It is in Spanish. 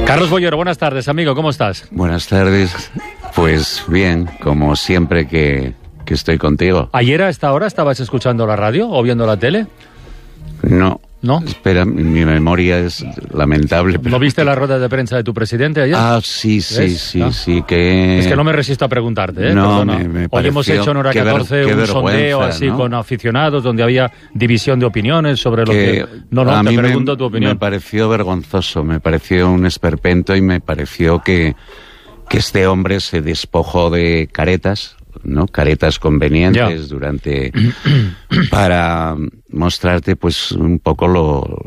Carlos Bollero, buenas tardes, amigo, ¿cómo estás? Buenas tardes, pues bien, como siempre que estoy contigo. ¿Ayer a esta hora estabas escuchando la radio o viendo la tele? No. ¿No? Espera, mi memoria es lamentable. Pero... ¿No viste la rueda de prensa de tu presidente ayer? Ah, sí, que... Es que no me resisto a preguntarte, ¿eh? No, Perdona. me Hoy hemos hecho en Hora 14 un sondeo así, ¿no?, con aficionados, donde había división de opiniones sobre lo que... No, a te mí pregunto tu opinión. Me pareció vergonzoso, me pareció un esperpento y me pareció que este hombre se despojó de caretas, ¿no? Caretas convenientes durante para mostrarte pues un poco